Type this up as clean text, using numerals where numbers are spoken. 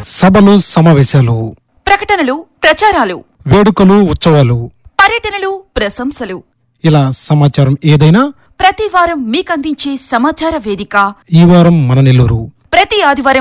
సభలు సమావేశాలు, ప్రకటనలు ప్రచారాలు, వేడుకలు ఉత్సవాలు, పర్యటనలు ప్రశంసలు, ఇలా సమాచారం ఏదైనా ప్రతి వారం మీకందించే సమాచార వేదిక ఈ వారం మన నెల్లూరు. ప్రతి ఆదివారం